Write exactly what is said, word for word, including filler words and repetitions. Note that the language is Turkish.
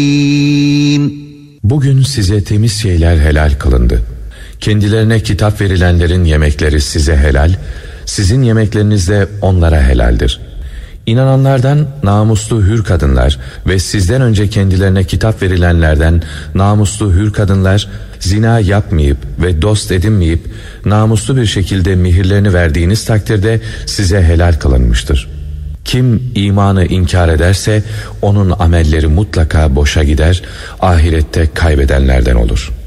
Bugün size temiz şeyler helal kılındı. Kendilerine kitap verilenlerin yemekleri size helal, sizin yemekleriniz de onlara helaldir. İnananlardan namuslu hür kadınlar ve sizden önce kendilerine kitap verilenlerden namuslu hür kadınlar zina yapmayıp ve dost edinmeyip namuslu bir şekilde mihirlerini verdiğiniz takdirde size helal kılınmıştır. Kim imanı inkar ederse onun amelleri mutlaka boşa gider, ahirette kaybedenlerden olur.